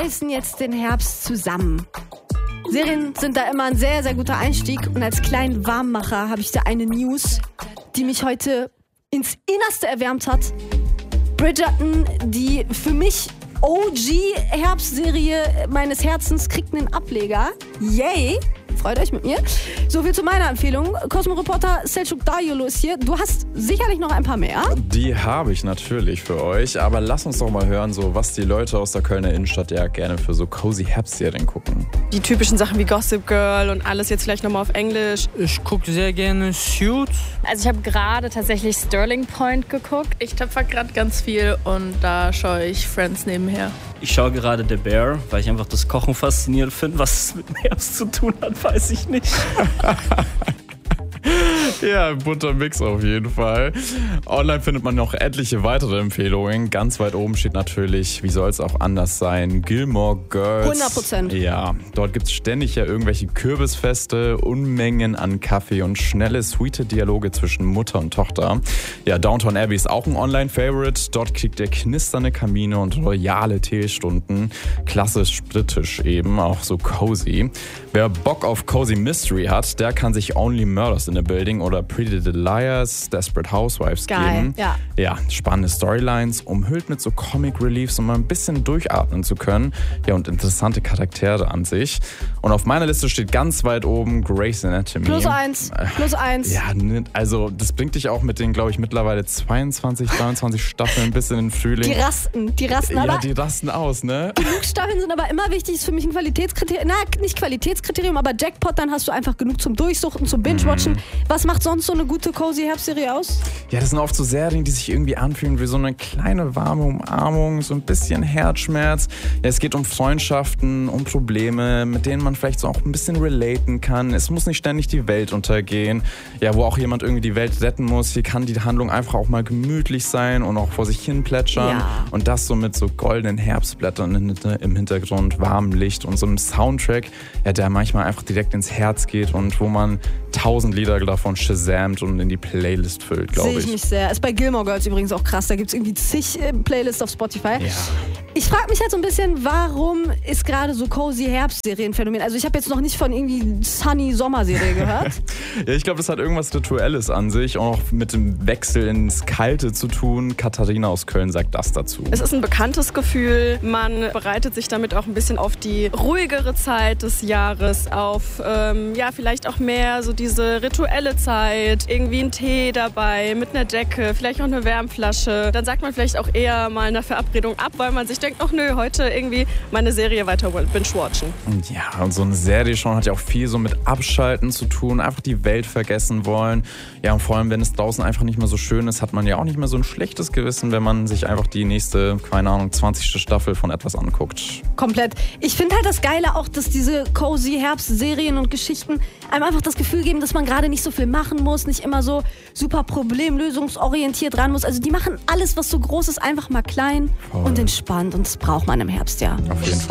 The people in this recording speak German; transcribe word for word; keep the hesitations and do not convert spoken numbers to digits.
schmeißen jetzt den Herbst zusammen. Serien sind da immer ein sehr, sehr guter Einstieg. Und als kleinen Warmmacher habe ich da eine News, die mich heute ins Innerste erwärmt hat. Bridgerton, die für mich O G-Herbstserie meines Herzens, kriegt einen Ableger. Yay! Freut euch mit mir. So viel zu meiner Empfehlung. Cosmo-Reporter Selçuk Dayolu ist hier. Du hast sicherlich noch ein paar mehr. Die habe ich natürlich für euch. Aber lass uns doch mal hören, so was die Leute aus der Kölner Innenstadt ja gerne für so cozy Herbstserien gucken. Die typischen Sachen wie Gossip Girl und alles jetzt vielleicht nochmal auf Englisch. Ich gucke sehr gerne Suits. Also ich habe gerade tatsächlich Sterling Point geguckt. Ich töpfer gerade ganz viel und da schaue ich Friends nebenher. Ich schaue gerade The Bear, weil ich einfach das Kochen faszinierend finde. Was es mit dem Herbst zu tun hat, weiß ich nicht. Ja, ein bunter Mix auf jeden Fall. Online findet man noch etliche weitere Empfehlungen. Ganz weit oben steht natürlich, wie soll es auch anders sein, Gilmore Girls. hundert Prozent. Ja, dort gibt es ständig ja irgendwelche Kürbisfeste, Unmengen an Kaffee und schnelle, sweete Dialoge zwischen Mutter und Tochter. Ja, Downton Abbey ist auch ein Online-Favorite. Dort kriegt ihr knisternde Kamine und royale Teestunden. Klassisch britisch eben, auch so cozy. Wer Bock auf cozy Mystery hat, der kann sich Only Murders in the Building oder Pretty Little Liars, Desperate Housewives Geil, geben. ja. Ja, spannende Storylines, umhüllt mit so Comic Reliefs, um mal ein bisschen durchatmen zu können. Ja, und interessante Charaktere an sich. Und auf meiner Liste steht ganz weit oben Grey's Anatomy. Plus eins, plus eins. Ja, also das bringt dich auch mit den, glaube ich, mittlerweile zweiundzwanzig, dreiundzwanzig Staffeln bis in den Frühling. Die rasten, die rasten. Ja, aber die rasten aus, ne? genug Staffeln sind aber immer wichtig, ist für mich ein Qualitätskriterium. Na, nicht Qualitätskriterium, aber Jackpot, dann hast du einfach genug zum Durchsuchten, zum Binge-Watchen. Mhm. Was macht sonst so eine gute cozy Herbstserie aus? Ja, das sind oft so Serien, die sich irgendwie anfühlen wie so eine kleine warme Umarmung, so ein bisschen Herzschmerz. Ja, es geht um Freundschaften, um Probleme, mit denen man vielleicht so auch ein bisschen relaten kann. Es muss nicht ständig die Welt untergehen. Ja, wo auch jemand irgendwie die Welt retten muss. Hier kann die Handlung einfach auch mal gemütlich sein und auch vor sich hin plätschern. Ja. Und das so mit so goldenen Herbstblättern im Hintergrund, warmem Licht und so einem Soundtrack, ja, der manchmal einfach direkt ins Herz geht und wo man tausend Lieder davon shazamt und in die Playlist füllt, glaube ich. Sehe ich mich sehr. Ist bei Gilmore Girls übrigens auch krass. Da gibt es irgendwie zig äh, Playlists auf Spotify. Ja. Ich frage mich halt so ein bisschen, warum ist gerade so cozy Herbstserien-Phänomen? Also ich habe jetzt noch nicht von irgendwie Sunny Sommerserie gehört. Ja, ich glaube, das hat irgendwas Rituelles an sich, auch mit dem Wechsel ins Kalte zu tun. Katharina aus Köln sagt das dazu. Es ist ein bekanntes Gefühl. Man bereitet sich damit auch ein bisschen auf die ruhigere Zeit des Jahres, auf ähm, ja vielleicht auch mehr so diese rituelle Zeit. Irgendwie ein Tee dabei, mit einer Decke, vielleicht auch eine Wärmflasche. Dann sagt man vielleicht auch eher mal eine Verabredung ab, weil man sich denkt, ach nö, heute irgendwie meine Serie weiter binge-watchen. Ja, und so eine Serie schon hat ja auch viel so mit Abschalten zu tun, einfach die Welt vergessen wollen. Ja, und vor allem, wenn es draußen einfach nicht mehr so schön ist, hat man ja auch nicht mehr so ein schlechtes Gewissen, wenn man sich einfach die nächste, keine Ahnung, zwanzigste Staffel von etwas anguckt. Komplett. Ich finde halt das Geile auch, dass diese cozy Herbstserien und Geschichten einem einfach das Gefühl geben, dass man gerade nicht so viel machen muss, nicht immer so super problemlösungsorientiert ran muss. Also die machen alles, was so groß ist, einfach mal klein Voll. Und entspannt. Und das braucht man im Herbst, ja. Auf jeden Fall.